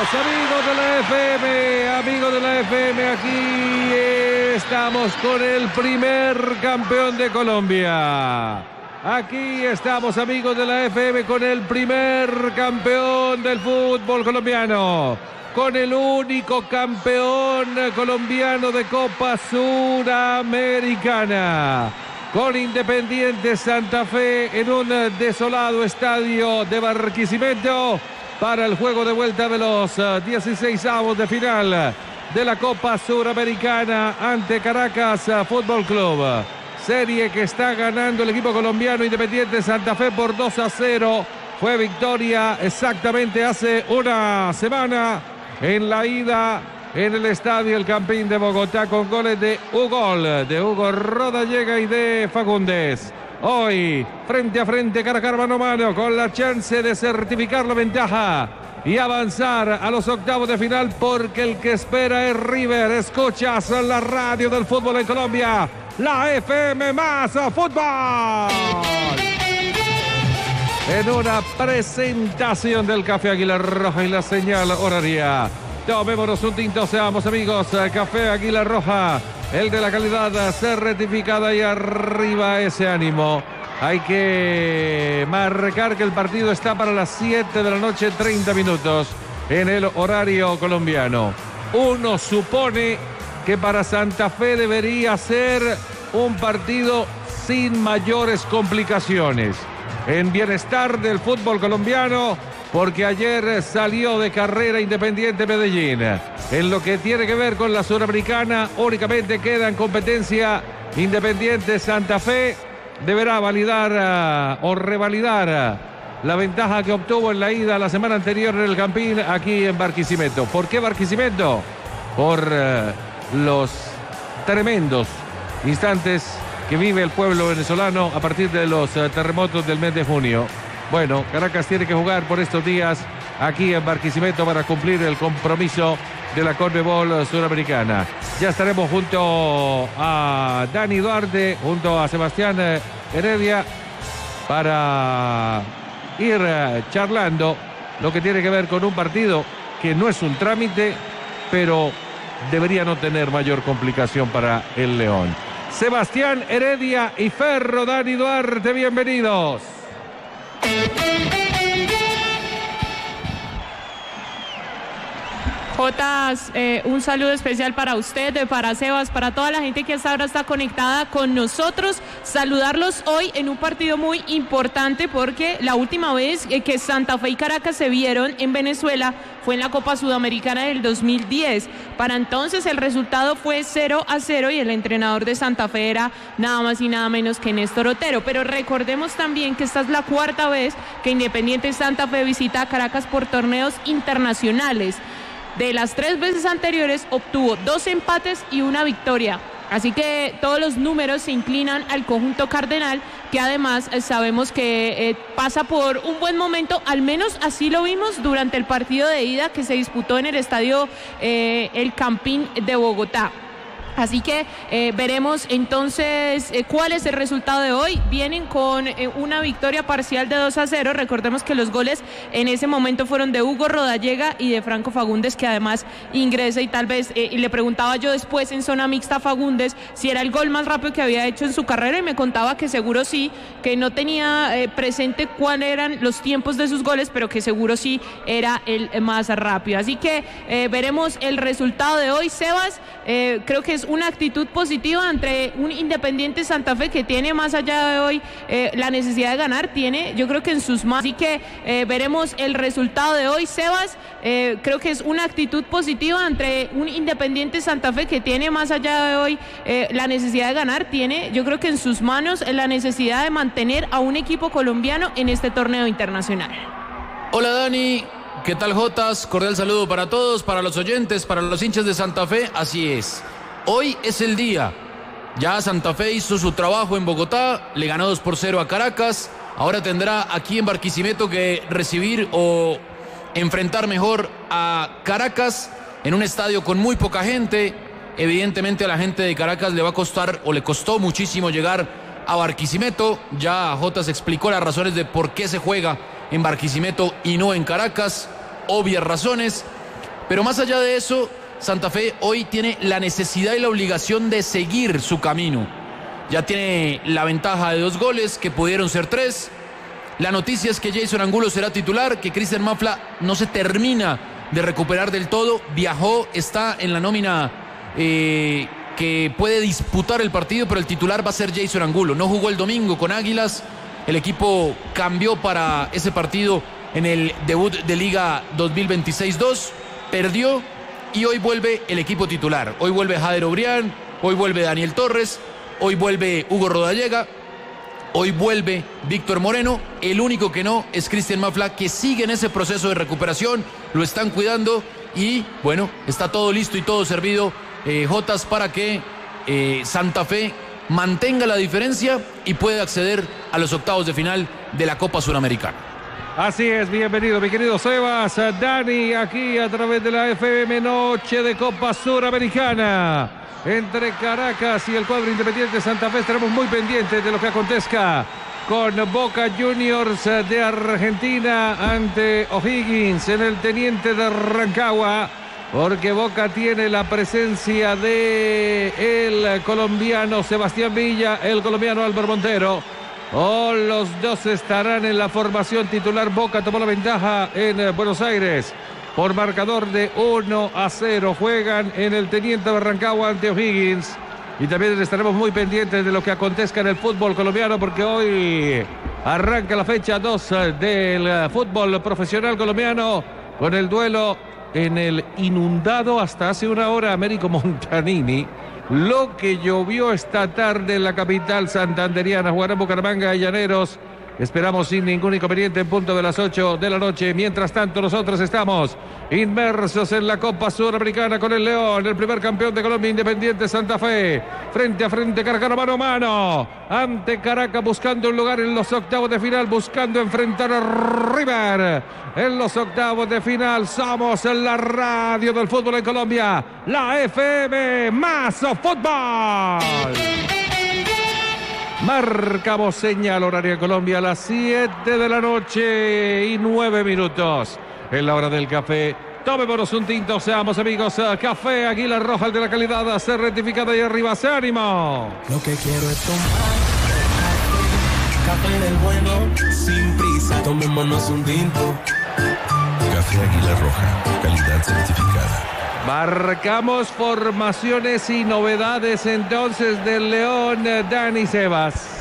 amigos de la FM, aquí estamos con el primer campeón de Colombia. Aquí estamos, amigos de la FM, con el primer campeón del fútbol colombiano, con el único campeón colombiano de Copa Suramericana, con Independiente Santa Fe en un desolado estadio de Barquisimeto para el juego de vuelta de los 16avos de final de la Copa Suramericana ante Caracas Fútbol Club. Serie que está ganando el equipo colombiano Independiente Santa Fe por 2-0. Fue victoria exactamente hace una semana en la ida en el estadio El Campín de Bogotá con goles de Hugo Rodallega y de Fagundes. Hoy, frente a frente, cara a cara, mano a mano, con la chance de certificar la ventaja y avanzar a los octavos de final, porque el que espera es River. Escuchas la radio del fútbol en Colombia, la FM más fútbol. En una presentación del Café Águila Roja y la señal horaria. Tomémonos un tinto, seamos amigos. Café Águila Roja, el de la calidad certificada, y arriba ese ánimo. Hay que marcar que el partido está para las 7 de la noche, 30 minutos en el horario colombiano. Uno supone que para Santa Fe debería ser un partido sin mayores complicaciones. En bienestar del fútbol colombiano, porque ayer salió de carrera Independiente Medellín. En lo que tiene que ver con la Suramericana, únicamente queda en competencia Independiente Santa Fe. Deberá validar o revalidar la ventaja que obtuvo en la ida la semana anterior en el Campín, aquí en Barquisimeto. ¿Por qué Barquisimeto? Por los tremendos instantes que vive el pueblo venezolano a partir de los terremotos del mes de junio. Bueno, Caracas tiene que jugar por estos días aquí en Barquisimeto para cumplir el compromiso de la Conmebol Suramericana. Ya estaremos junto a Dani Duarte, junto a Sebastián Heredia, para ir charlando lo que tiene que ver con un partido que no es un trámite, pero debería no tener mayor complicación para el León. Sebastián Heredia y Ferro, Dani Duarte, bienvenidos. Jotas, un saludo especial para usted, para Sebas, para toda la gente que hasta ahora está conectada con nosotros. Saludarlos hoy en un partido muy importante, porque la última vez que Santa Fe y Caracas se vieron en Venezuela fue en la Copa Sudamericana del 2010. Para entonces el resultado fue 0-0 y el entrenador de Santa Fe era nada más y nada menos que Néstor Otero. Pero recordemos también que esta es la cuarta vez que Independiente Santa Fe visita a Caracas por torneos internacionales. De las 3 veces anteriores obtuvo 2 empates y 1 victoria. Así que todos los números se inclinan al conjunto cardenal, que además sabemos que pasa por un buen momento. Al menos así lo vimos durante el partido de ida que se disputó en el estadio El Campín de Bogotá. Así que veremos entonces cuál es el resultado de hoy. Vienen con una victoria parcial de 2-0. Recordemos que los goles en ese momento fueron de Hugo Rodallega y de Franco Fagundes, que además ingresa, y tal vez, y le preguntaba yo después en zona mixta a Fagundes si era el gol más rápido que había hecho en su carrera, y me contaba que seguro sí, que no tenía presente cuáles eran los tiempos de sus goles, pero que seguro sí era el más rápido. Así que veremos el resultado de hoy. Sebas, creo que es una actitud positiva ante un Independiente Santa Fe que tiene, más allá de hoy, la necesidad de ganar, tiene, yo creo que en sus manos. Así que veremos el resultado de hoy. Sebas, creo que es una actitud positiva ante un Independiente Santa Fe que tiene, más allá de hoy, la necesidad de ganar, tiene, yo creo que en sus manos, la necesidad de mantener a un equipo colombiano en este torneo internacional. Hola Dani, ¿qué tal Jotas? Cordial saludo para todos, para los oyentes, para los hinchas de Santa Fe. Así es, hoy es el día. Ya Santa Fe hizo su trabajo en Bogotá, le ganó 2-0 a Caracas. Ahora tendrá aquí en Barquisimeto que recibir o enfrentar mejor a Caracas en un estadio con muy poca gente. Evidentemente a la gente de Caracas le va a costar, o le costó muchísimo, llegar a Barquisimeto. Ya Jotas explicó las razones de por qué se juega en Barquisimeto y no en Caracas. Obvias razones. Pero más allá de eso, Santa Fe hoy tiene la necesidad y la obligación de seguir su camino. Ya tiene la ventaja de 2 goles, que pudieron ser 3. La noticia es que Jason Angulo será titular, que Cristian Mafla no se termina de recuperar del todo. Viajó, está en la nómina que puede disputar el partido, pero el titular va a ser Jason Angulo. No jugó el domingo con Águilas. El equipo cambió para ese partido en el debut de Liga 2026-2. Perdió y hoy vuelve el equipo titular. Hoy vuelve Jader Obrián, hoy vuelve Daniel Torres, hoy vuelve Hugo Rodallega, hoy vuelve Víctor Moreno. El único que no es Cristian Mafla, que sigue en ese proceso de recuperación. Lo están cuidando y bueno, está todo listo y todo servido, Jotas, para que Santa Fe mantenga la diferencia y pueda acceder a los octavos de final de la Copa Suramericana. Así es, bienvenido mi querido Sebas, Dani, aquí a través de la FM, noche de Copa Suramericana entre Caracas y el cuadro Independiente Santa Fe. Estaremos muy pendientes de lo que acontezca con Boca Juniors de Argentina ante O'Higgins en el Teniente de Rancagua, porque Boca tiene la presencia de el colombiano Sebastián Villa, el colombiano Álvaro Montero. Los dos estarán en la formación titular. Boca tomó la ventaja en Buenos Aires por marcador de 1-0. Juegan en el Teniente de Rancagua ante O'Higgins. Y también estaremos muy pendientes de lo que acontezca en el fútbol colombiano, porque hoy arranca la fecha 2 del fútbol profesional colombiano con el duelo en el inundado hasta hace una hora Américo Montanini. Lo que llovió esta tarde en la capital santanderiana. Jugarán Bucaramanga y Llaneros. Esperamos sin ningún inconveniente en punto de las 8 de la noche. Mientras tanto, nosotros estamos inmersos en la Copa Sudamericana con el León, el primer campeón de Colombia, Independiente Santa Fe. Frente a frente, Caracas mano a mano. Ante Caracas, buscando un lugar en los octavos de final, buscando enfrentar a River en los octavos de final. Somos en la radio del fútbol en Colombia, la FM más fútbol. Marcamos señal horaria en Colombia a las 7 de la noche y 9 minutos. En la hora del café, tomémonos un tinto, seamos amigos. Café Águila Roja, el de la calidad, ser rectificada y arriba, se ánimo. Lo que quiero es tomar café del bueno, sin prisa, tomémonos un tinto. Café Águila Roja, calidad certificada. Marcamos formaciones y novedades entonces del León, Dani Sebas.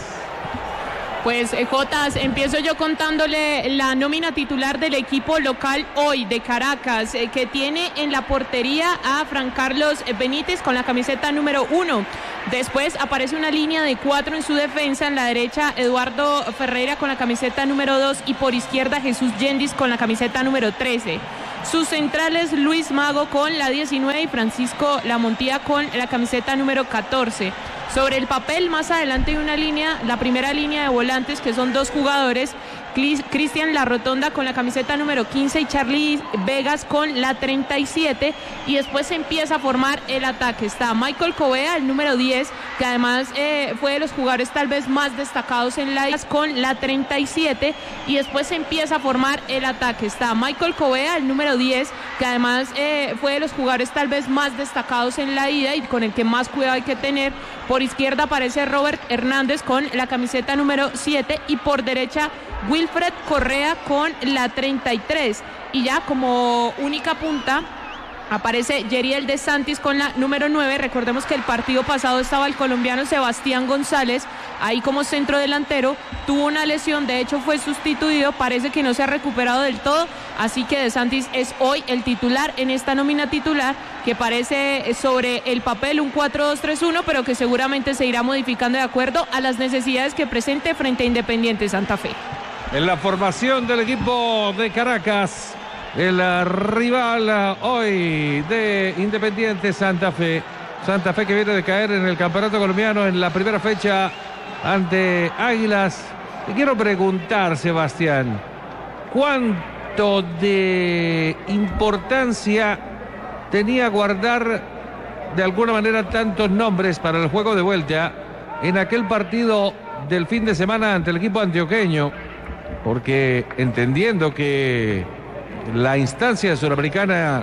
Pues Jotas, empiezo yo contándole la nómina titular del equipo local hoy de Caracas, que tiene en la portería a Fran Carlos Benítez con la camiseta número 1. Después aparece una línea de 4 en su defensa. En la derecha, Eduardo Ferreira con la camiseta número 2 y por izquierda Jesús Yendis con la camiseta número 13. Sus centrales, Luis Mago con la 19 y Francisco Lamontía con la camiseta número 14. Sobre el papel, más adelante hay una línea, la primera línea de volantes, que son 2 jugadores, Cristian La Rotonda con la camiseta número 15 y Charlie Vegas con la 37, y después se empieza a formar el ataque. Está Michael Covea, el número 10, que además fue de los jugadores tal vez más destacados en la con la 37, y después se empieza a formar el ataque. Está Michael Covea, el número 10, que además fue de los jugadores tal vez más destacados en la ida y con el que más cuidado hay que tener. Por izquierda aparece Robert Hernández con la camiseta número 7 y por derecha Wilfred Correa con la 33. Y ya como única punta aparece Yeriel de Santis con la número 9. Recordemos que el partido pasado estaba el colombiano Sebastián González ahí como centro delantero. Tuvo una lesión, de hecho fue sustituido, parece que no se ha recuperado del todo. Así que de Santis es hoy el titular en esta nómina titular, que parece sobre el papel un 4-2-3-1, pero que seguramente se irá modificando de acuerdo a las necesidades que presente frente a Independiente Santa Fe. En la formación del equipo de Caracas, el rival hoy de Independiente Santa Fe. Santa Fe que viene de caer en el campeonato colombiano en la primera fecha ante Águilas. Te quiero preguntar, Sebastián, ¿cuánto de importancia tenía guardar de alguna manera tantos nombres para el juego de vuelta en aquel partido del fin de semana ante el equipo antioqueño? Porque entendiendo que la instancia sudamericana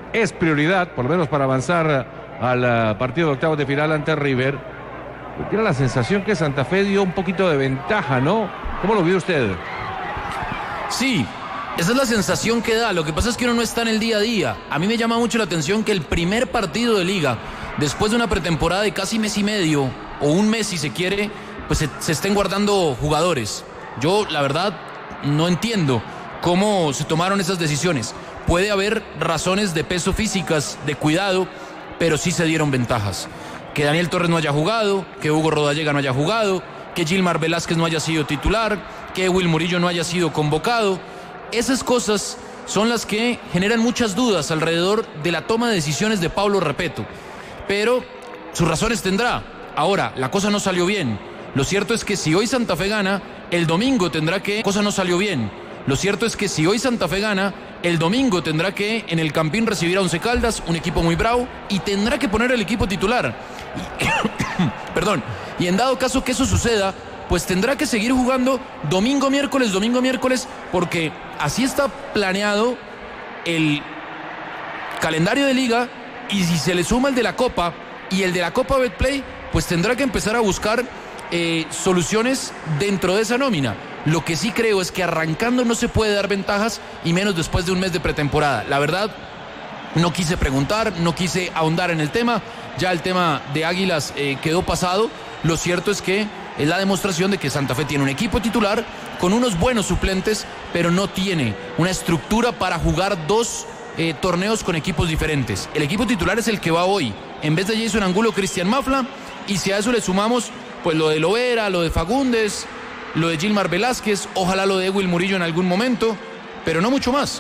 es prioridad, por lo menos para avanzar al partido de octavos de final ante River. Tiene la sensación que Santa Fe dio un poquito de ventaja, ¿no? ¿Cómo lo vio usted? Sí, esa es la sensación que da. Lo que pasa es que uno no está en el día a día. A mí me llama mucho la atención que el primer partido de liga, después de una pretemporada de casi mes y medio, o un mes si se quiere, pues se estén guardando jugadores. Yo, la verdad, no entiendo cómo se tomaron esas decisiones. Puede haber razones de peso físicas, de cuidado, pero sí se dieron ventajas. Que Daniel Torres no haya jugado, que Hugo Rodallega no haya jugado, que Gilmar Velázquez no haya sido titular, que Will Murillo no haya sido convocado. Esas cosas son las que generan muchas dudas alrededor de la toma de decisiones de Pablo Repetto. Pero sus razones tendrá. Ahora, la cosa no salió bien. Lo cierto es que si hoy Santa Fe gana, el domingo tendrá que... La cosa no salió bien. Lo cierto es que si hoy Santa Fe gana, el domingo tendrá que en el Campín recibir a Once Caldas, un equipo muy bravo, y tendrá que poner el equipo titular. Perdón. Y en dado caso que eso suceda, pues tendrá que seguir jugando domingo, miércoles, porque así está planeado el calendario de liga, y si se le suma el de la Copa y el de la Copa Betplay, pues tendrá que empezar a buscar soluciones dentro de esa nómina. Lo que sí creo es que arrancando no se puede dar ventajas, y menos después de un mes de pretemporada. La verdad, no quise preguntar, no quise ahondar en el tema. Ya el tema de Águilas quedó pasado. Lo cierto es que es la demostración de que Santa Fe tiene un equipo titular con unos buenos suplentes, pero no tiene una estructura para jugar dos torneos con equipos diferentes. El equipo titular es el que va hoy. En vez de Jason Angulo, Cristian Mafla, y si a eso le sumamos pues lo de Lovera, lo de Fagundes, lo de Gilmar Velázquez, ojalá lo de Will Murillo en algún momento, pero no mucho más.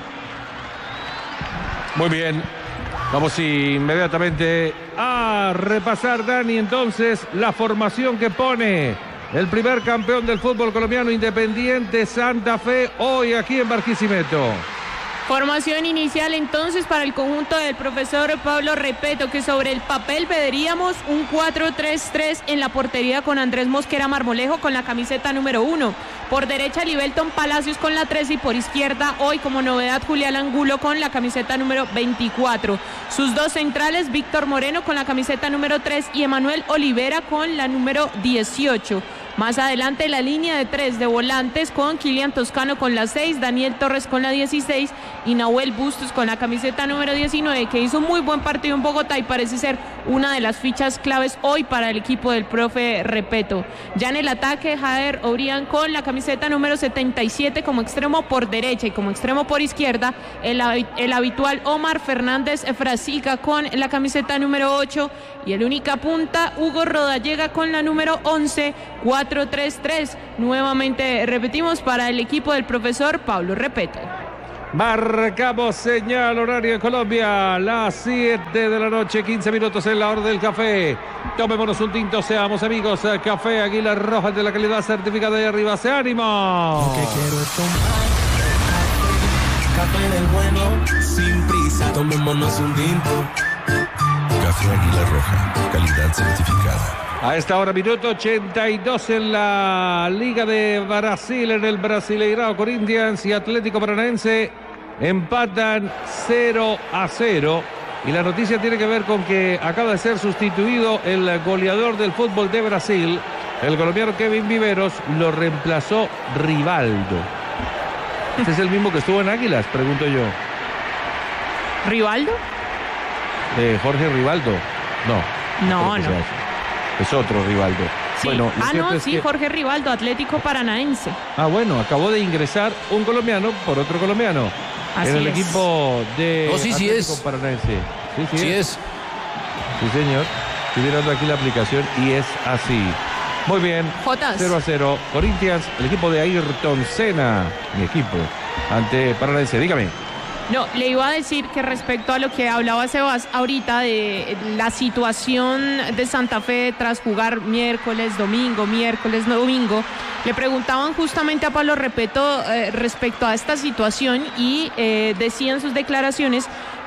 Muy bien, vamos inmediatamente a repasar, Dani, entonces la formación que pone el primer campeón del fútbol colombiano, Independiente Santa Fe, hoy aquí en Barquisimeto. Formación inicial entonces para el conjunto del profesor Pablo Repetto, que sobre el papel veríamos un 4-3-3 en la portería con Andrés Mosquera Marmolejo con la camiseta número 1. Por derecha Libelton Palacios con la 13 y por izquierda hoy como novedad Julián Angulo con la camiseta número 24. Sus dos centrales, Víctor Moreno con la camiseta número 3 y Emanuel Olivera con la número 18. Más adelante la línea de 3 de volantes con Kilian Toscano con la 6, Daniel Torres con la 16 y Nahuel Bustos con la camiseta número 19, que hizo un muy buen partido en Bogotá y parece ser una de las fichas claves hoy para el equipo del profe Repetto. Ya en el ataque, Jader Obrián con la camiseta número 77 como extremo por derecha, y como extremo por izquierda el habitual Omar Fernández Frasica con la camiseta número 8 y el única punta Hugo Rodallega con la número 11. 4-3-3, nuevamente repetimos, para el equipo del profesor Pablo Repetto. Marcamos señal horario en Colombia, las 7 de la noche, 15 minutos en la hora del café. Tomémonos un tinto, seamos amigos. Café Águila Roja, de la calidad certificada de arriba. ¡Se ánimo! Lo que quiero es tomar café del bueno, sin prisa, tomémonos un tinto. Café Águila Roja, calidad certificada. A esta hora, minuto 82 en la Liga de Brasil, en el Brasileirao. Corinthians y Atlético Paranaense empatan 0-0. Y la noticia tiene que ver con que acaba de ser sustituido el goleador del fútbol de Brasil, el colombiano Kevin Viveros. Lo reemplazó Rivaldo. ¿Este es el mismo que estuvo en Águilas? Pregunto yo. ¿Rivaldo? De Jorge Rivaldo. No. No. Es otro Rivaldo. Sí. Bueno, Jorge Rivaldo, Atlético Paranaense. Bueno, acabó de ingresar un colombiano por otro colombiano. Así en el es. equipo de Atlético Paranaense. Sí es. Sí, señor. Estoy mirando aquí la aplicación y es así. Muy bien. Jotas. 0-0. Corinthians, el equipo de Ayrton Senna, mi equipo, ante Paranaense. Dígame. No, le iba a decir que respecto a lo que hablaba Sebas ahorita de la situación de Santa Fe tras jugar miércoles, domingo, le preguntaban justamente a Pablo Repetto respecto a esta situación y decían sus declaraciones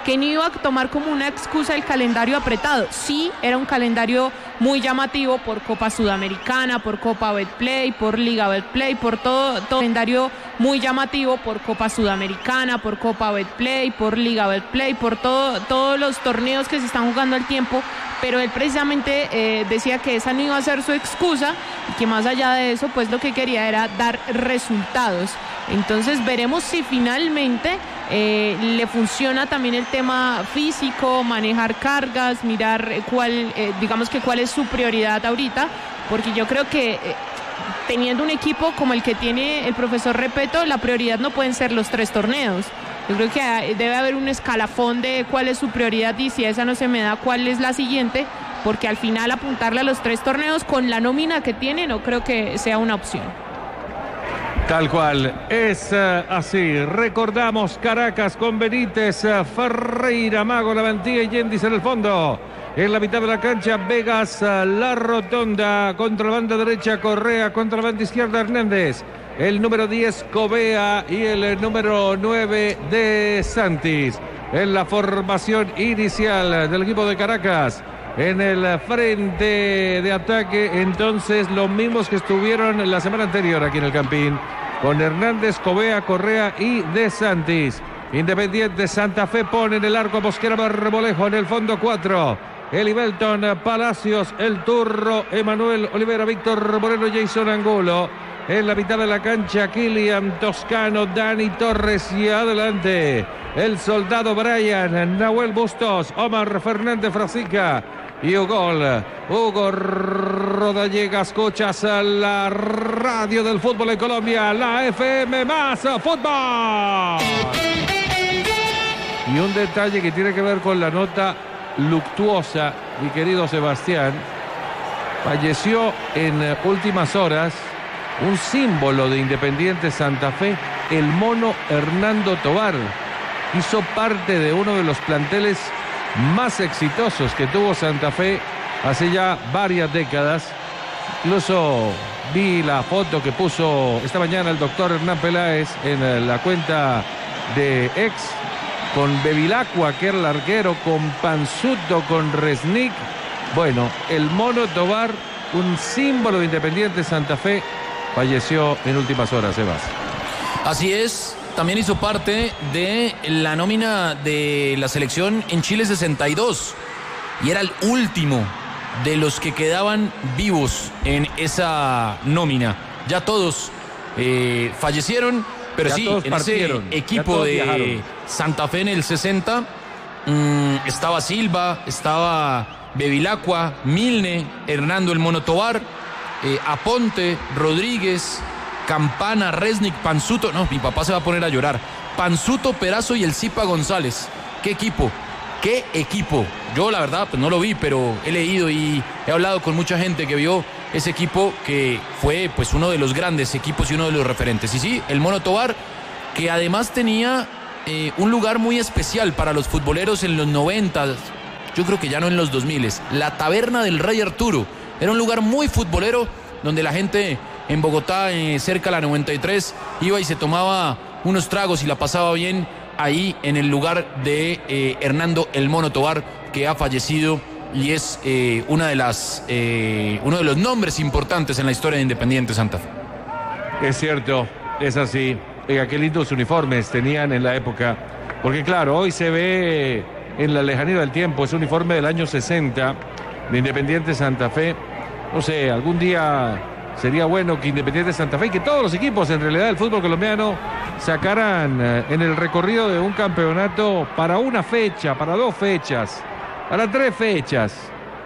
que no iba a tomar como una excusa el calendario apretado. Sí, era un calendario muy llamativo por Copa Sudamericana, por Copa Betplay, por Liga Betplay, por todo calendario muy llamativo por Copa Sudamericana, por Copa Betplay, por Liga Betplay, por todos los torneos que se están jugando al tiempo, pero él precisamente decía que esa no iba a ser su excusa y que más allá de eso, pues lo que quería era dar resultados. Entonces veremos si finalmente le funciona también el tema físico, manejar cargas, mirar cuál es su prioridad ahorita, porque yo creo que teniendo un equipo como el que tiene el profesor Repetto, la prioridad no pueden ser los 3 torneos. Yo creo que debe haber un escalafón de cuál es su prioridad y si esa no se me da, cuál es la siguiente, porque al final apuntarle a los 3 torneos con la nómina que tiene no creo que sea una opción. Tal cual, es así. Recordamos Caracas con Benítez, Ferreira, Mago, Lavantía y Yendis en el fondo. En la mitad de la cancha, Vegas, La Rotonda, contra la banda derecha, Correa, contra la banda izquierda, Hernández. El número 10, Covea, y el número 9 de Santis. En la formación inicial del equipo de Caracas. En el frente de ataque, entonces, los mismos que estuvieron la semana anterior aquí en el Campín. Con Hernández, Covea, Correa y De Santis. Independiente Santa Fe pone en el arco a Mosquera, Marmolejo, en el fondo 4. Eli Belton, Palacios, El Turro, Emanuel Olivera, Víctor Moreno, Jason Angulo. En la mitad de la cancha, Kilian Toscano, Dani Torres y adelante el soldado Brian, Nahuel Bustos, Omar Fernández Frasica y Hugo Rodallega. Escuchas a la radio del fútbol en Colombia, la FM más fútbol. Y un detalle que tiene que ver con la nota luctuosa, mi querido Sebastián. Falleció en últimas horas un símbolo de Independiente Santa Fe, el mono Hernando Tovar. Hizo parte de uno de los planteles más exitosos que tuvo Santa Fe hace ya varias décadas. Incluso vi la foto que puso esta mañana el doctor Hernán Peláez en la cuenta de X, con Bevilacqua, que era el arquero, con Panzuto, con Resnick. Bueno, el mono Tovar, un símbolo de Independiente Santa Fe, falleció en últimas horas, Sebas. Así es, también hizo parte de la nómina de la selección en Chile 62 y era el último de los que quedaban vivos en esa nómina. Ya todos fallecieron, pero ya sí, en partieron, ese equipo de viajaron. Santa Fe en el 60 estaba Silva, estaba Bevilacqua, Milne, Hernando el Mono Tovar, Aponte, Rodríguez, Campana, Resnick, Panzuto. No, mi papá se va a poner a llorar. Panzuto, Perazo y el Zipa González. ¿Qué equipo? ¿Qué equipo? Yo la verdad pues no lo vi, pero he leído y he hablado con mucha gente que vio ese equipo, que fue pues uno de los grandes equipos y uno de los referentes. Y sí, el Mono Tovar, que además tenía un lugar muy especial para los futboleros en los 90, yo creo que ya no en los 2000, la Taberna del Rey Arturo. Era un lugar muy futbolero donde la gente en Bogotá, cerca de la 93, iba y se tomaba unos tragos y la pasaba bien ahí en el lugar de Hernando el Mono Tovar, que ha fallecido y es uno de los nombres importantes en la historia de Independiente Santa Fe. Es cierto, es así. Qué lindos uniformes tenían en la época, porque claro, hoy se ve en la lejanía del tiempo, ese uniforme del año 60 de Independiente Santa Fe. No sé, algún día sería bueno que Independiente Santa Fe y que todos los equipos en realidad del fútbol colombiano sacaran en el recorrido de un campeonato para una fecha, para 2 fechas, para 3 fechas,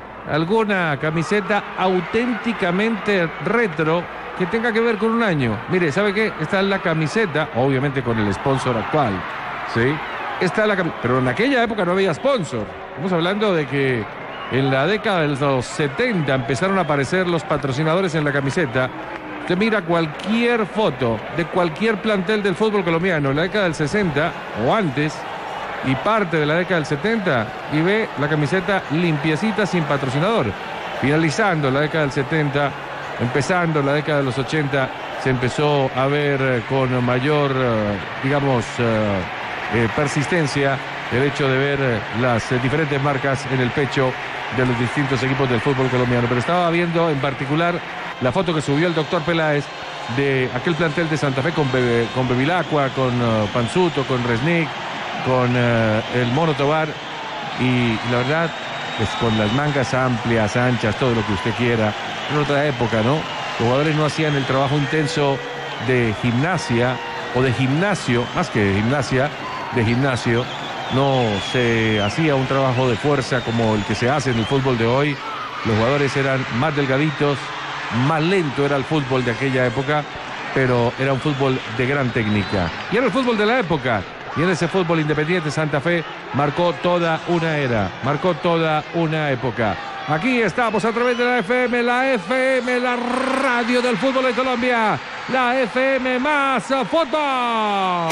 alguna camiseta auténticamente retro que tenga que ver con un año. Mire, ¿sabe qué? Esta es la camiseta, obviamente con el sponsor actual, ¿sí? Esta es la camiseta, pero en aquella época no había sponsor. Estamos hablando de que en la década de los 70 empezaron a aparecer los patrocinadores en la camiseta. Usted mira cualquier foto de cualquier plantel del fútbol colombiano en la década del 60 o antes y parte de la década del 70 y ve la camiseta limpiecita sin patrocinador. Finalizando la década del 70, empezando la década de los 80, se empezó a ver con mayor, persistencia el hecho de ver las diferentes marcas en el pecho de los distintos equipos del fútbol colombiano. Pero estaba viendo en particular la foto que subió el doctor Peláez de aquel plantel de Santa Fe con Bevilacqua, con Panzuto, con Resnick, con el Mono Tobar, y la verdad, pues con las mangas amplias, anchas, todo lo que usted quiera. En otra época, ¿no? Los jugadores no hacían el trabajo intenso de gimnasia o de gimnasio, más que de gimnasia, de gimnasio. No se hacía un trabajo de fuerza como el que se hace en el fútbol de hoy. Los jugadores eran más delgaditos, más lento era el fútbol de aquella época, pero era un fútbol de gran técnica. Y era el fútbol de la época. Y en ese fútbol Independiente Santa Fe marcó toda una era, marcó toda una época. Aquí estamos a través de la FM, la radio del fútbol de Colombia, la FM más fútbol.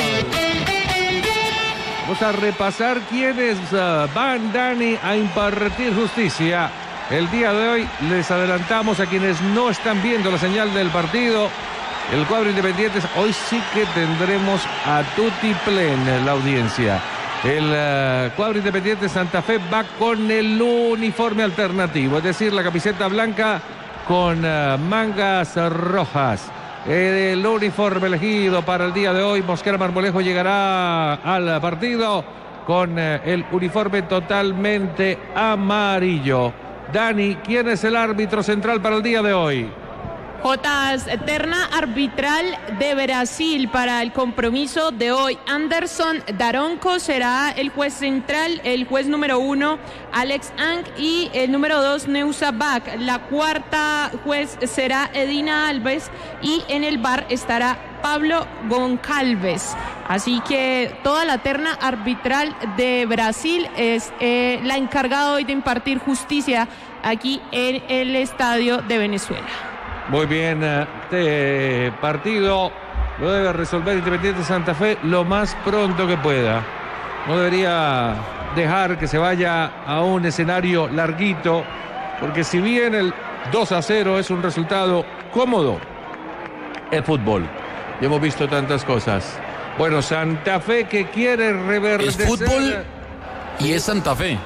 Vamos a repasar quiénes van, Dani, a impartir justicia. El día de hoy les adelantamos a quienes no están viendo la señal del partido. El cuadro Independiente, hoy sí que tendremos a tutti plen la audiencia. El cuadro Independiente Santa Fe va con el uniforme alternativo, es decir, la camiseta blanca con mangas rojas. El uniforme elegido para el día de hoy, Mosquera Marmolejo llegará al partido con el uniforme totalmente amarillo. Dani, ¿quién es el árbitro central para el día de hoy? Jotas, terna arbitral de Brasil para el compromiso de hoy. Anderson Daronco será el juez central, el juez número 1, Alex Ang, y el número 2, Neusa Bach. La cuarta juez será Edina Alves, y en el VAR estará Pablo Goncalves. Así que toda la terna arbitral de Brasil es la encargada hoy de impartir justicia aquí en el Estadio de Venezuela. Muy bien, este partido lo debe resolver Independiente Santa Fe lo más pronto que pueda. No debería dejar que se vaya a un escenario larguito, porque si bien el 2-0 es un resultado cómodo, el fútbol, ya hemos visto tantas cosas. Bueno, Santa Fe que quiere reverdecer. Es fútbol y es Santa Fe.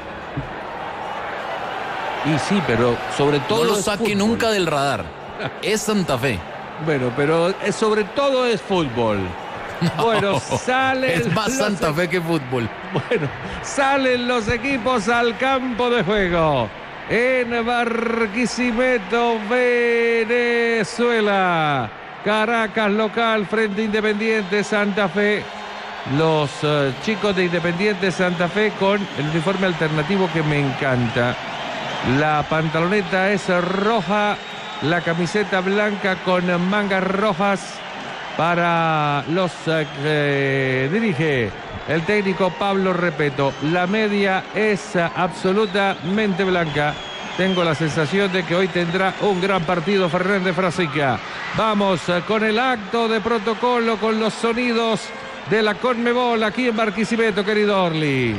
Y sí, pero sobre todo no lo saque nunca del radar. Es Santa Fe. Bueno, pero sobre todo es fútbol. No, bueno, sale. Es más Santa Fe que fútbol. Bueno, salen los equipos al campo de juego. En Barquisimeto, Venezuela. Caracas local frente a Independiente Santa Fe. Los chicos de Independiente Santa Fe con el uniforme alternativo que me encanta. La pantaloneta es roja. La camiseta blanca con mangas rojas para los dirige el técnico Pablo Repeto. La media es absolutamente blanca. Tengo la sensación de que hoy tendrá un gran partido Fernández Frasica. Vamos con el acto de protocolo, con los sonidos de la Conmebol aquí en Barquisimeto, querido Orly.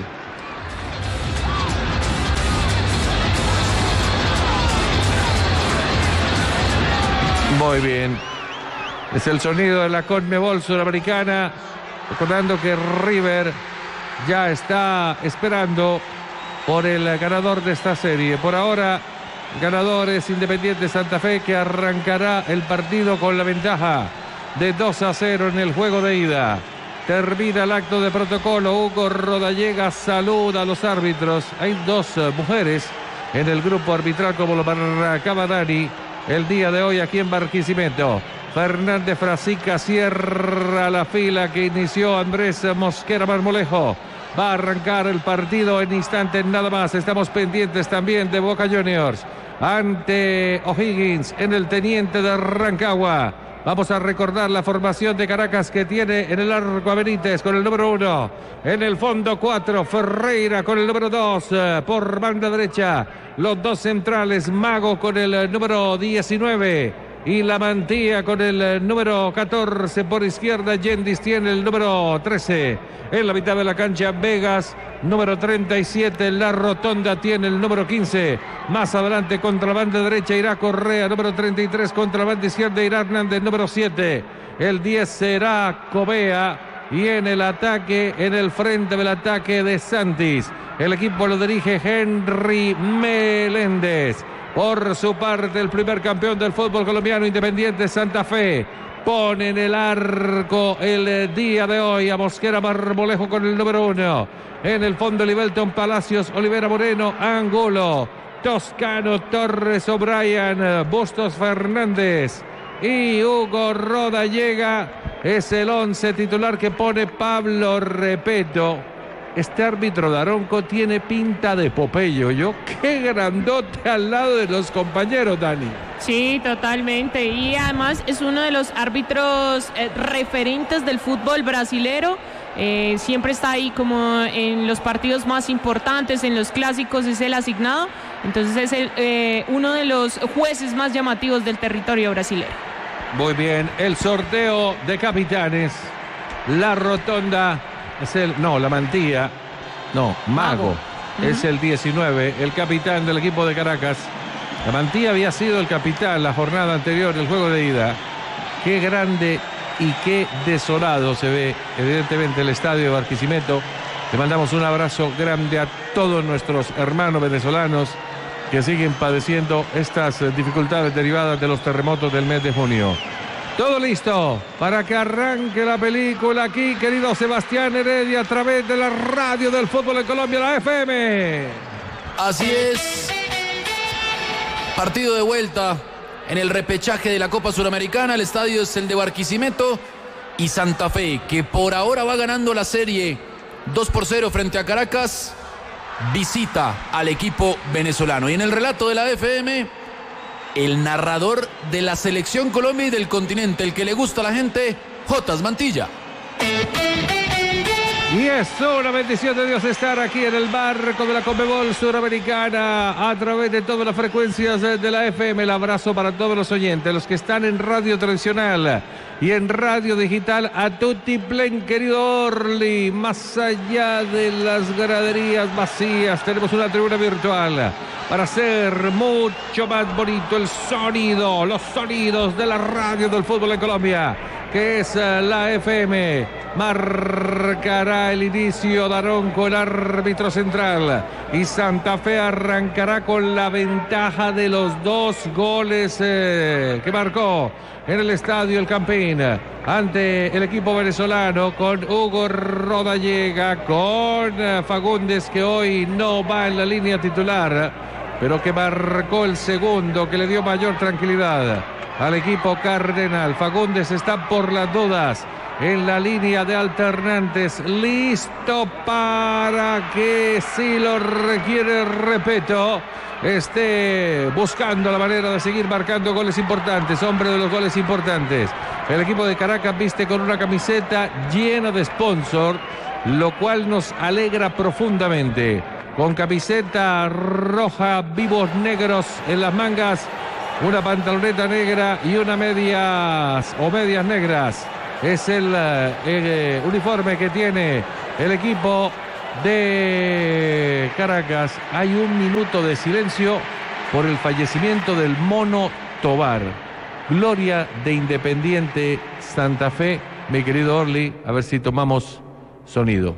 Muy bien. Es el sonido de la Conmebol Sudamericana. Recordando que River ya está esperando por el ganador de esta serie. Por ahora, el ganador es Independiente Santa Fe, que arrancará el partido con la ventaja de 2-0 en el juego de ida. Termina el acto de protocolo. Hugo Rodallega saluda a los árbitros. Hay dos mujeres en el grupo arbitral, como lo marcaba Dani el día de hoy aquí en Barquisimeto. Fernández Frasica cierra la fila que inició Andrés Mosquera Marmolejo. Va a arrancar el partido en instantes nada más. Estamos pendientes también de Boca Juniors ante O'Higgins en el Teniente de Rancagua. Vamos a recordar la formación de Caracas, que tiene en el arco a Benítez con el número 1. En el fondo 4, Ferreira con el número 2. Por banda derecha, los dos centrales, Mago con el número 19. Y la Mantilla con el número 14 por izquierda. Yendis tiene el número 13. En la mitad de la cancha, Vegas, número 37. La Rotonda tiene el número 15. Más adelante, contra banda derecha, irá Correa, número 33. Contra banda izquierda, irá Hernández, número 7. El 10 será Cobea. y en el ataque, en el frente del ataque de Santis. El equipo lo dirige Henry Meléndez. Por su parte, el primer campeón del fútbol colombiano, Independiente Santa Fe, pone en el arco el día de hoy a Mosquera Marmolejo con el número 1. En el fondo, Libelton Palacios, Olivera Moreno, Angulo, Toscano, Torres, O'Brien, Bustos Fernández y Hugo Rodallega. Es el 11 titular que pone Pablo Repeto. Este árbitro Daronco tiene pinta de Popeye, ¿yo? Qué grandote al lado de los compañeros, Dani. Sí, totalmente. Y además es uno de los árbitros referentes del fútbol brasilero. Siempre está ahí como en los partidos más importantes, en los clásicos es el asignado. Entonces es uno de los jueces más llamativos del territorio brasilero. Muy bien, el sorteo de capitanes. La rotonda es la mantilla. No, Mago. Es el 19, el capitán del equipo de Caracas. La mantilla había sido el capitán la jornada anterior, el juego de ida. Qué grande y qué desolado se ve, evidentemente, el estadio de Barquisimeto. Le mandamos un abrazo grande a todos nuestros hermanos venezolanos que siguen padeciendo estas dificultades derivadas de los terremotos del mes de junio. Todo listo para que arranque la película aquí, querido Sebastián Heredia, a través de la radio del fútbol en Colombia, la FM. Así es. Partido de vuelta en el repechaje de la Copa Suramericana. El estadio es el de Barquisimeto y Santa Fe, que por ahora va ganando la serie 2-0 frente a Caracas, visita al equipo venezolano. Y en el relato de la FM, el narrador de la Selección Colombia y del continente, el que le gusta a la gente, Jotas Mantilla. Y es una bendición de Dios estar aquí en el barco de la Conmebol Suramericana a través de todas las frecuencias de la FM. El abrazo para todos los oyentes, los que están en radio tradicional y en radio digital. A tutti plen, querido Orly. Más allá de las graderías vacías, tenemos una tribuna virtual para hacer mucho más bonito el sonido, los sonidos de la radio del fútbol en Colombia, que es la FM. Marcará el inicio Daronco, el árbitro central, y Santa Fe arrancará con la ventaja de los 2 goles que marcó en el estadio El Campín ante el equipo venezolano, con Hugo Rodallega, con Fagundes, que hoy no va en la línea titular, pero que marcó el segundo, que le dio mayor tranquilidad al equipo cardenal. Fagundes está por las dudas en la línea de alternantes, listo para que, si lo requiere Repeto, esté buscando la manera de seguir marcando goles importantes, hombre de los goles importantes. El equipo de Caracas viste con una camiseta llena de sponsor, lo cual nos alegra profundamente. Con camiseta roja, vivos negros en las mangas, una pantaloneta negra y una medias negras. Es el uniforme que tiene el equipo de Caracas. Hay un minuto de silencio por el fallecimiento del Mono Tobar. Gloria de Independiente Santa Fe. Mi querido Orly, a ver si tomamos sonido.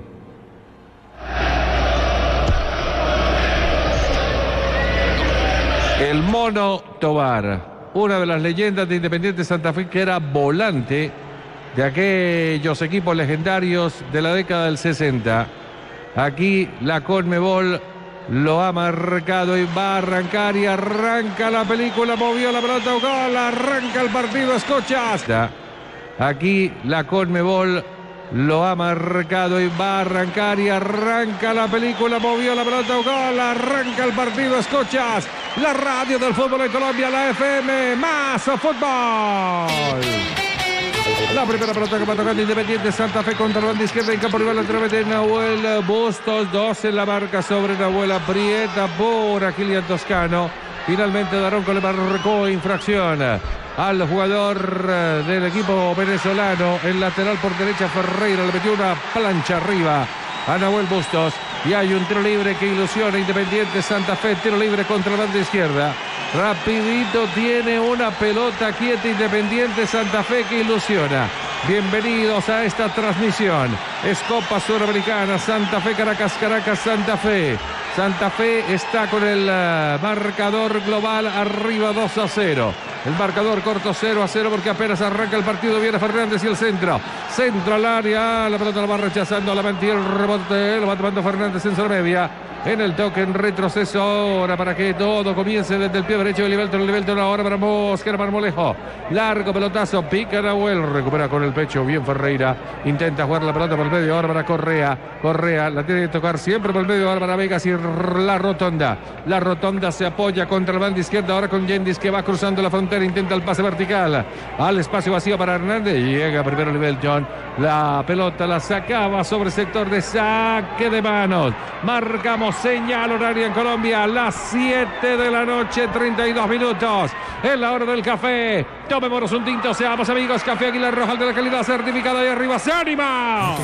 El Mono Tobar, una de las leyendas de Independiente Santa Fe, que era volante de aquellos equipos legendarios de la década del 60. Aquí la Conmebol lo ha marcado y va a arrancar, y arranca la película, movió la pelota, gol, arranca el partido, escuchas. Aquí la Conmebol lo ha marcado y va a arrancar, y arranca la película, movió la pelota, gol, arranca el partido, escuchas la radio del fútbol en Colombia, la FM, más fútbol. La primera pelota que va tocando Independiente Santa Fe contra la banda izquierda, en campo rival a través de Nahuel Bustos, 2 en la marca sobre Nahuel, aprieta por Kilian Toscano. Finalmente Daronco le marcó infracción al jugador del equipo venezolano. El lateral por derecha, Ferreira, le metió una plancha arriba a Nahuel Bustos, y hay un tiro libre que ilusiona Independiente Santa Fe, tiro libre contra la banda izquierda. Rapidito tiene una pelota quieta Independiente Santa Fe que ilusiona. Bienvenidos a esta transmisión. Es Copa Sudamericana, Santa Fe, Caracas, Caracas, Santa Fe. Santa Fe está con el marcador global arriba 2-0. El marcador corto 0-0 porque apenas arranca el partido. Viene Fernández y el centro. Centro al área. La pelota la va rechazando la Mantilla. El rebote lo va tomando Fernández en zona media. En el toque, en retroceso ahora para que todo comience desde el pie derecho de Livelton ahora para Mosquera Marmolejo. Largo pelotazo, pica Nahuel, recupera con el pecho bien Ferreira. Intenta jugar la pelota por el medio ahora para Correa. Correa la tiene que tocar siempre por el medio ahora para Vegas y la Rotonda. La Rotonda se apoya contra el banda izquierda ahora con Yendis que va cruzando la frontera. Intenta el pase vertical al espacio vacío para Hernández. Llega primero Livelton. La pelota la sacaba sobre el sector de saque de manos. Marcamos señal horaria en Colombia, las 7 de la noche, 32 minutos. Es la hora del café. Tomémonos un tinto, seamos amigos. Café Águila Roja, el de la calidad certificada. Ahí arriba, ¡se anima!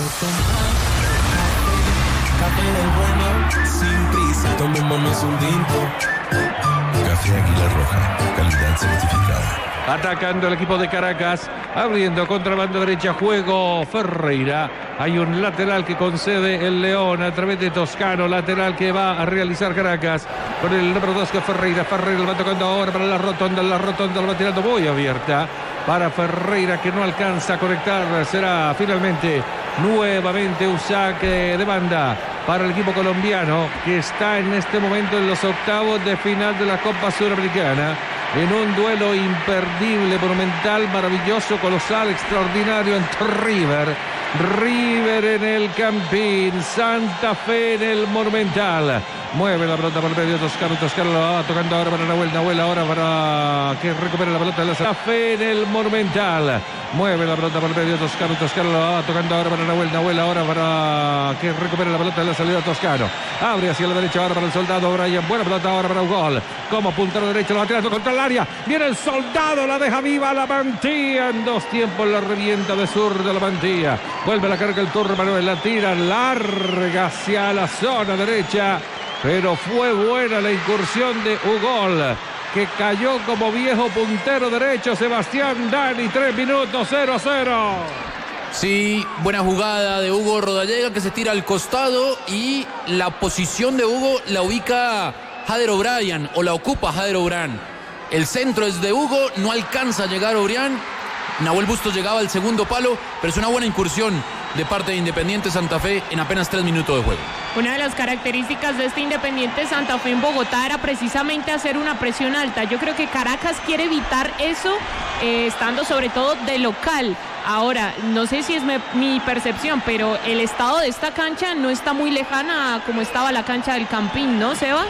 Café del bueno, sin prisa, tomémonos un tinto. Café Águila Roja, calidad certificada. Atacando el equipo de Caracas, abriendo contra la banda derecha, juego Ferreira. Hay un lateral que concede el León a través de Toscano, lateral que va a realizar Caracas con el número 2 que es Ferreira. Ferreira lo va tocando ahora para la Rotonda lo va tirando muy abierta para Ferreira que no alcanza a conectar. Será finalmente nuevamente un saque de banda para el equipo colombiano que está en este momento en los octavos de final de la Copa Sudamericana. En un duelo imperdible, monumental, maravilloso, colosal, extraordinario entre River en el Campín, Santa Fe en el Monumental. Mueve la pelota por el medio, Toscano lo va tocando ahora para Nahuel ahora para que recupere la pelota de la Santa Fe en el Monumental. Mueve la pelota por el medio, Toscano lo va tocando ahora para Nahuel ahora para que recupere la pelota de la salida Toscano. Abre hacia la derecha ahora para el Soldado Brian. Buena pelota ahora para Ugol. Como puntero derecho lo va tirando contra el área. Viene el Soldado, la deja viva la Mantilla. En dos tiempos la revienta de zurda la Mantilla. Vuelve la carga el Turro Manuel. La tira larga hacia la zona derecha. Pero fue buena la incursión de Ugol, que cayó como viejo puntero derecho. Sebastián Dani, 3 minutos, 0-0. Sí, buena jugada de Hugo Rodallega que se tira al costado y la posición de Hugo la ubica Jader O'Brien o la ocupa Jader O'Brien. El centro es de Hugo, no alcanza a llegar O'Brien. Nahuel Bustos llegaba al segundo palo, pero es una buena incursión de parte de Independiente Santa Fe en apenas 3 minutos de juego. Una de las características de este Independiente Santa Fe en Bogotá era precisamente hacer una presión alta. Yo creo que Caracas quiere evitar eso, estando sobre todo de local. Ahora, no sé si es mi percepción, pero el estado de esta cancha no está muy lejana a como estaba la cancha del Campín, ¿no, Sebas?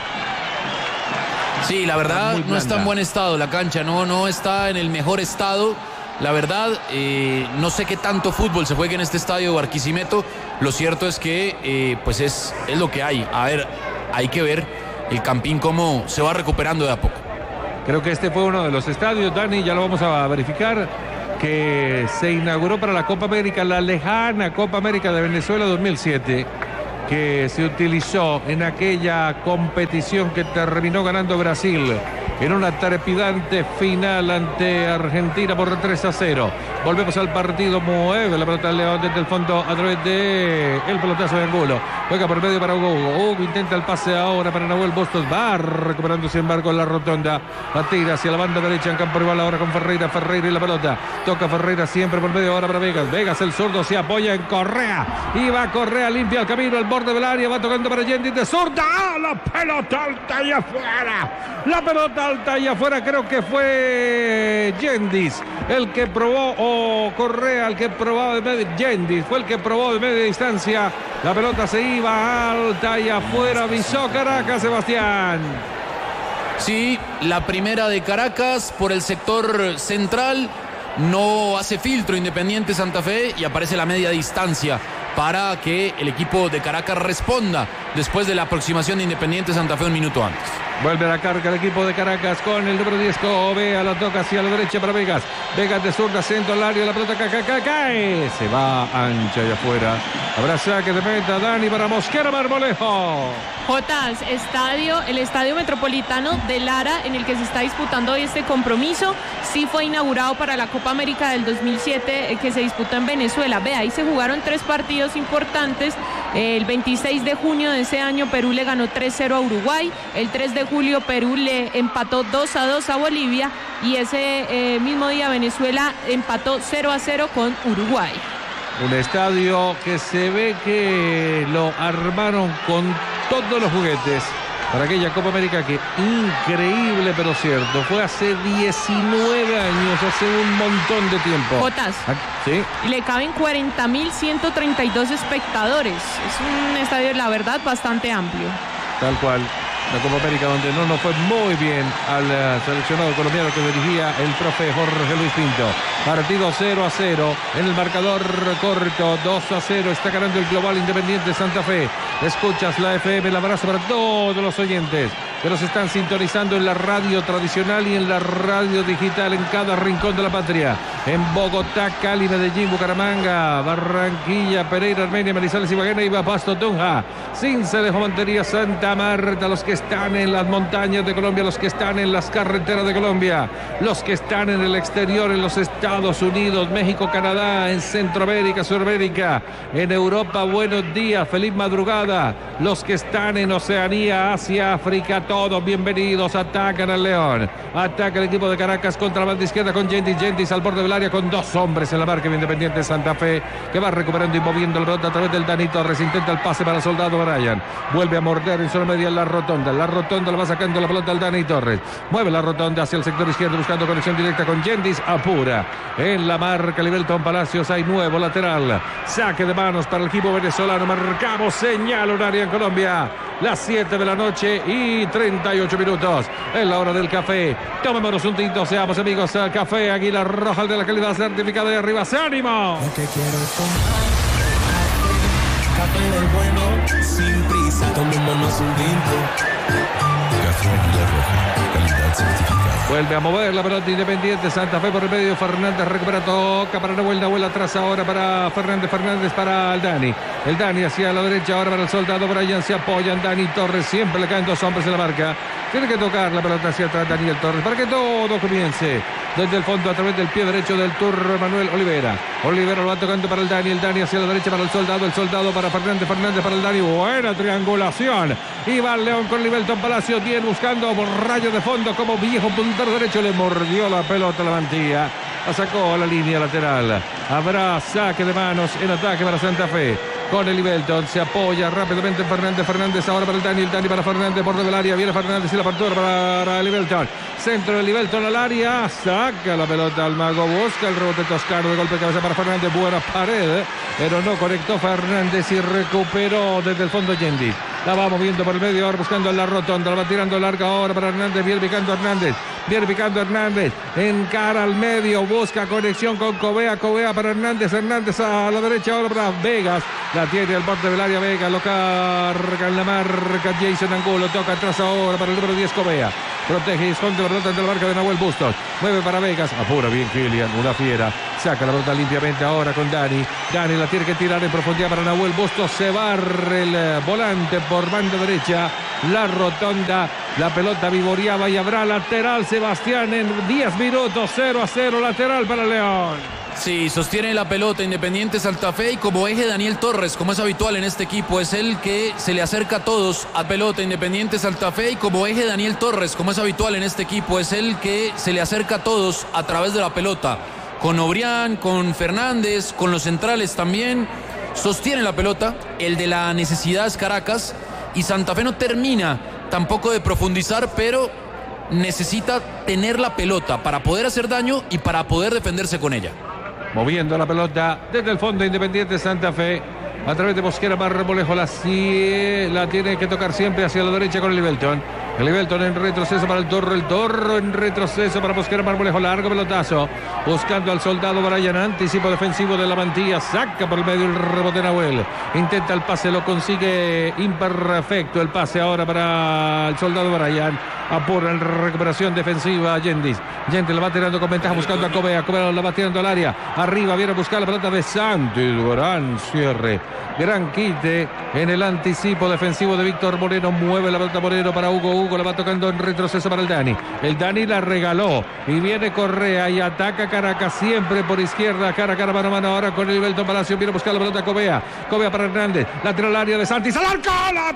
Sí, la verdad no está en buen estado la cancha, no está en el mejor estado. La verdad, no sé qué tanto fútbol se juega en este estadio de Barquisimeto. Lo cierto es que pues es lo que hay. A ver, hay que ver el Campín cómo se va recuperando de a poco. Creo que este fue uno de los estadios, Dani, ya lo vamos a verificar, que se inauguró para la Copa América, la lejana Copa América de Venezuela 2007, que se utilizó en aquella competición que terminó ganando Brasil en una trepidante final ante Argentina por 3-0. Volvemos al partido, mueve la pelota del León desde el fondo a través de el pelotazo de Angulo. Juega por medio para Hugo. Hugo intenta el pase ahora para Nahuel Bustos. Va recuperando sin embargo en la Rotonda. La tira hacia la banda derecha en campo rival ahora con Ferreira. Ferreira y la pelota. Toca Ferreira siempre por medio ahora para Vegas. Vegas el zurdo se apoya en Correa. Y va Correa, limpia el camino al borde del área. Va tocando para Yendis de zurda. ¡Ah! La pelota alta y afuera. La pelota alta y afuera, creo que fue Yendis el que probó, o Correa el que probaba de media. Yendis fue el que probó de media distancia. La pelota se iba alta y afuera. Avisó Caracas, Sebastián. Sí, la primera de Caracas por el sector central. No hace filtro Independiente Santa Fe y aparece la media distancia para que el equipo de Caracas responda después de la aproximación de Independiente Santa Fe un minuto antes. Vuelve a la carga el equipo de Caracas con el número 10, Covea, la toca hacia la derecha para Vegas. Vegas de zurda, centro al área, la pelota cae. Se va ancha y afuera. Habrá saque de meta, Dani para Mosquera Marmolejo. Jotas, el Estadio Metropolitano de Lara, en el que se está disputando hoy este compromiso, sí fue inaugurado para la Copa América del 2007 que se disputó en Venezuela. Ve, ahí se jugaron 3 partidos importantes. El 26 de junio de ese año Perú le ganó 3-0 a Uruguay. El 3 de julio Perú le empató 2-2 a Bolivia. Y ese mismo día Venezuela empató 0-0 con Uruguay. Un estadio que se ve que lo armaron con todos los juguetes para aquella Copa América que increíble pero cierto, fue hace 19 años, hace un montón de tiempo. Jotas, ¿sí? Le caben 40.132 espectadores. Es un estadio, la verdad, bastante amplio. Tal cual. La Copa América donde no nos fue muy bien al seleccionado colombiano que dirigía el profe Jorge Luis Pinto. Partido 0-0 en el marcador corto, 2-0 está ganando el Global Independiente Santa Fe. Escuchas la FM, el abrazo para todos los oyentes que nos están sintonizando en la radio tradicional y en la radio digital en cada rincón de la patria. En Bogotá, Cali, Medellín, Bucaramanga, Barranquilla, Pereira, Armenia, Manizales, Ibagué, Iba, Pasto, Tunja, Sincelejo, Montería, Santa Marta, los que están en las montañas de Colombia, los que están en las carreteras de Colombia, los que están en el exterior, en los Estados Unidos, México, Canadá, en Centroamérica, Sudamérica, en Europa, buenos días, feliz madrugada, los que están en Oceanía, Asia, África, todos bienvenidos. Atacan al León, ataca el equipo de Caracas contra la banda izquierda con Gentis al borde del área con 2 hombres en la marca de Independiente Santa Fe, que va recuperando y moviendo el pelota a través del Dani Torres, intenta el pase para el soldado Brian, vuelve a morder en zona media la rotonda la va sacando la pelota al Dani Torres, mueve la rotonda hacia el sector izquierdo buscando conexión directa con Gentis, apura en la marca Libelton Palacios, hay nuevo lateral, saque de manos para el equipo venezolano, marcamos señal horaria en Colombia, las 7 de la noche y 38 minutos, en la hora del café. Tomémonos un tinto, seamos amigos. Café Águila Roja, el de la calidad certificada de arriba. ¡Se ánimo! Lo que quiero es tomar café del bueno, sin prisa, tomémonos un tinto. Café Águila Roja, calidad certificada. Vuelve a mover la pelota Independiente Santa Fe por el medio. Fernández recupera, toca para Nahuel atrás ahora para Fernández para el Dani hacia la derecha ahora para el soldado Brian, se apoyan Dani Torres, siempre le caen 2 hombres en la marca, tiene que tocar la pelota hacia atrás Daniel Torres para que todo comience desde el fondo a través del pie derecho del turno Manuel Olivera lo va tocando para el Dani hacia la derecha para el soldado para Fernández para el Dani, buena triangulación, Iván León con Libelton Palacios, bien buscando por rayo de fondo como viejo puntero derecho, le mordió la pelota a la mantilla, la sacó a la línea lateral, habrá saque de manos en ataque para Santa Fe. Con el Libelton se apoya rápidamente Fernández ahora para el Dani para Fernández, borde del área, viene Fernández y la apertura para el Libelton, centro del Libelton al área, saca la pelota al mago, busca el rebote toscano de golpe de cabeza para Fernández, buena pared, pero no conectó Fernández y recuperó desde el fondo Gentis, la va moviendo por el medio, ahora buscando la rotonda, la va tirando larga ahora para Hernández, viene picando Hernández, encara al medio, busca conexión con Covea para Hernández a la derecha ahora para Vegas, la tiene al borde del área Vega, lo carga en la marca Jason Angulo, toca atrás ahora para el número 10 Covea, protege y esconde la pelota ante la marca de Nahuel Bustos, mueve para Vegas, apura bien Kilian, una fiera, saca la pelota limpiamente ahora con Dani la tiene que tirar en profundidad para Nahuel Bustos, se barre el volante por banda derecha, la rotonda, la pelota vivoreaba y habrá lateral Sebastián en 10 minutos, 0-0 lateral para León. Sí, sostiene la pelota Independiente Santa Fe y como eje Daniel Torres, como es habitual en este equipo, es el que se le acerca a todos a pelota Independiente Santa Fe y como eje Daniel Torres, como es habitual en este equipo, es el que se le acerca a todos a través de la pelota. Con Obrián, con Fernández, con los centrales también, sostiene la pelota, el de la necesidad es Caracas y Santa Fe no termina tampoco de profundizar, pero necesita tener la pelota para poder hacer daño y para poder defenderse con ella. Moviendo la pelota desde el fondo Independiente Santa Fe. a través de Mosquera. Marmolejo la tiene que tocar siempre hacia la derecha con el Belton. El Belton en retroceso para el Torro en retroceso para Mosquera. Marmolejo, largo pelotazo, buscando al soldado Brian, anticipo defensivo de la mantilla, saca por el medio el rebote de Nahuel, intenta el pase, lo consigue imperfecto el pase ahora para el soldado Brian, apura en recuperación defensiva Yendis la va tirando con ventaja, buscando a Cobea la va tirando al área, arriba viene a buscar la pelota de Santos, gran cierre, gran quite en el anticipo defensivo de Víctor Moreno, mueve la pelota Moreno para Hugo la va tocando en retroceso para el Dani la regaló y viene Correa y ataca Caracas siempre por izquierda, cara a cara, mano a mano ahora con el Belton Palacio, viene a buscar la pelota Cobea para Hernández, lateral área de Santis, al arco, la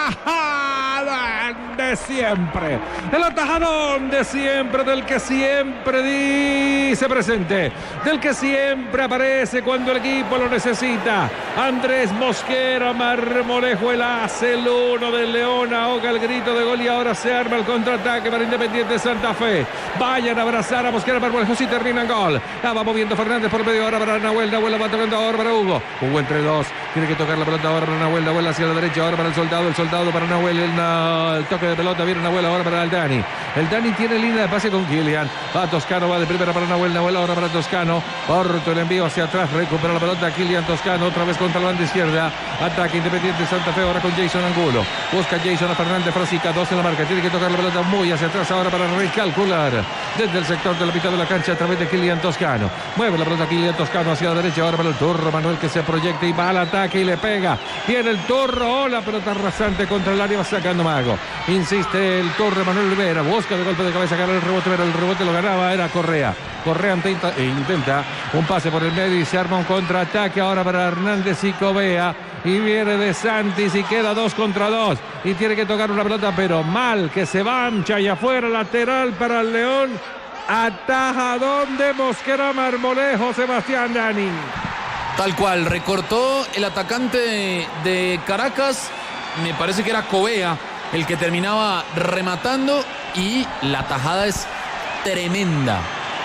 tajada de siempre, el atajadón de siempre, del que siempre dice presente, del que siempre aparece cuando el equipo lo necesita, Andrés Mosquera Marmolejo, el hace el 1 del León, ahoga el grito de gol y ahora se arma el contraataque para Independiente Santa Fe. Vayan a abrazar a Mosquera Marmolejo si termina en gol. La va moviendo Fernández por medio ahora para Nahuel la va tocando ahora para Hugo entre dos, tiene que tocar la pelota ahora para Nahuel hacia la derecha ahora para el soldado para Nahuel, el toque de pelota viene Nahuel ahora para el Dani tiene línea de pase con Kilian, va Toscano, va de primera para Nahuel ahora para Toscano, corto el envío hacia atrás, recupera la pelota Kilian Toscano, otra vez contra la banda izquierda, ataque Independiente Santa Fe ahora con Jason Angulo, busca Jason a Fernández, Frasica, 2 en la marca, tiene que tocar la pelota muy hacia atrás ahora para recalcular desde el sector de la mitad de la cancha a través de Kilian Toscano, mueve la pelota Kilian Toscano hacia la derecha ahora para el Turro Manuel que se proyecta y va al ataque y le pega, viene el Turro, la pelota rasante contra el área, va sacando Mago, insiste el Turro Manuel Rivera, busca de golpe de cabeza ganar el rebote, pero el rebote lo ganaba era Correa intenta un pase por el medio y se arma un contraataque ahora para Hernández y Cobea y viene de Santis y queda 2 contra 2 y tiene que tocar una pelota pero mal, que se mancha y afuera, lateral para el León, atajadón de Mosquera Marmolejo, Sebastián Dani. Tal cual, recortó el atacante de Caracas, me parece que era Cobea el que terminaba rematando y la tajada es tremenda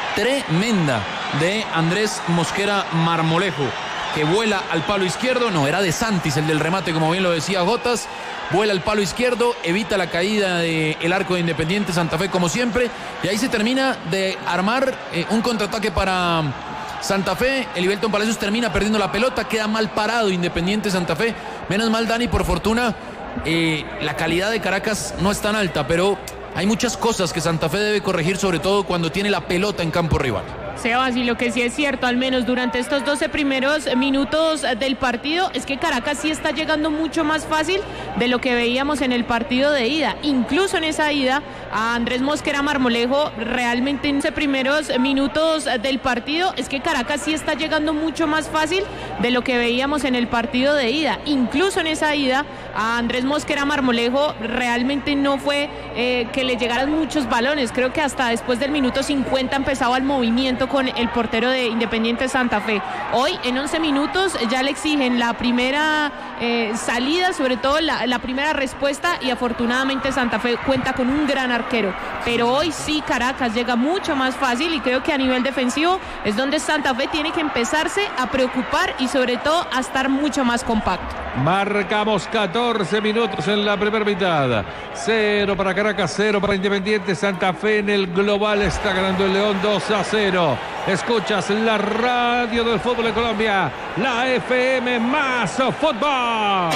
de Andrés Mosquera Marmolejo, que vuela al palo izquierdo, no, era de Santis el del remate, como bien lo decía Jotas, vuela al palo izquierdo, evita la caída del arco de Independiente Santa Fe como siempre, y ahí se termina de armar un contraataque para Santa Fe. El Belton Palacios termina perdiendo la pelota, queda mal parado Independiente Santa Fe, menos mal Dani, por fortuna la calidad de Caracas no es tan alta, pero hay muchas cosas que Santa Fe debe corregir, sobre todo cuando tiene la pelota en campo rival. Sebas, y lo que sí es cierto, al menos durante estos 12 primeros minutos del partido, es que Caracas sí está llegando mucho más fácil de lo que veíamos en el partido de ida. Incluso en esa ida, a Andrés Mosquera Marmolejo, realmente en esos primeros minutos del partido, es que Caracas sí está llegando mucho más fácil de lo que veíamos en el partido de ida. Incluso en esa ida, a Andrés Mosquera Marmolejo realmente no fue que le llegaran muchos balones. Creo que hasta después del minuto 50 empezaba el movimiento con el portero de Independiente Santa Fe. Hoy en 11 minutos ya le exigen la primera salida, sobre todo la primera respuesta, y afortunadamente Santa Fe cuenta con un gran arquero, pero hoy sí Caracas llega mucho más fácil y creo que a nivel defensivo es donde Santa Fe tiene que empezarse a preocupar y sobre todo a estar mucho más compacto. Marcamos 14 minutos en la primera mitad. 0 para Caracas, 0 para Independiente Santa Fe. En el global está ganando el León 2-0. Escuchas la radio del fútbol de Colombia, la FM más fútbol.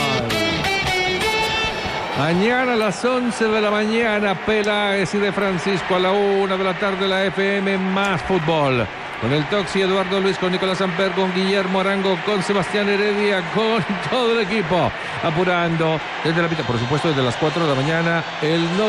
Mañana a las 11 de la mañana, Peláez y de Francisco a la 1 de la tarde, la FM más fútbol. Con el Toxi, Eduardo Luis, con Nicolás Amper, con Guillermo Arango, con Sebastián Heredia, con todo el equipo. Apurando desde la mitad, por supuesto, desde las 4 de la mañana, el